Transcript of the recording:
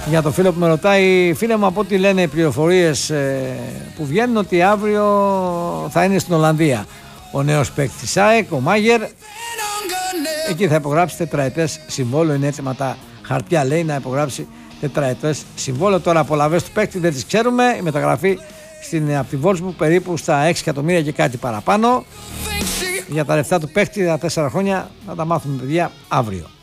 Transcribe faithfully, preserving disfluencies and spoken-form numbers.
Για το φίλο που με ρωτάει, φίλε μου, από ό,τι λένε οι πληροφορίες ε, που βγαίνουν, ότι αύριο θα είναι στην Ολλανδία ο νέος παίκτης ΑΕΚ, ο Μάγερ. Εκεί θα υπογράψει τετραετές συμβόλαιο. Είναι έτοιμα τα χαρτιά, λέει, να υπογράψει τετραετές συμβόλαιο. Τώρα απολαβές του παίκτη δεν τις ξέρουμε. Η μεταγραφή στην, από τη Wolfsburg περίπου στα έξι εκατομμύρια και κάτι παραπάνω. Για τα λεφτά του παίκτη, τα τέσσερα χρόνια, θα τα μάθουμε, παιδιά, αύριο.